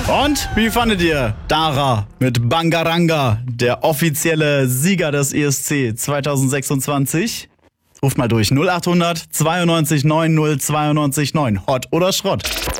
Und wie fandet ihr Dara mit Bangaranga, der offizielle Sieger des ESC 2026? Ruft mal durch 0800 92 90 92 9. Hot oder Schrott?